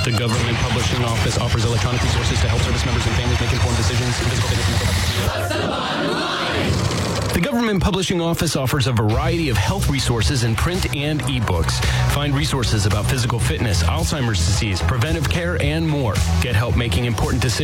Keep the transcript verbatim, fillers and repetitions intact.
The Government Publishing Office offers electronic resources to help service members and families make informed decisions in physical fitness and mental health. What's the bottom line? The Government Publishing Office offers a variety of health resources in print and ebooks. Find resources about physical fitness, Alzheimer's disease, preventive care, and more. Get help making important decisions